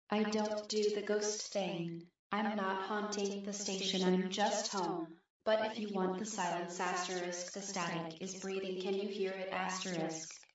I don't do the ghost thing. I'm not haunting the station, I'm just home. But if you want the silence asterisk, the static is breathing, can you hear it asterisk?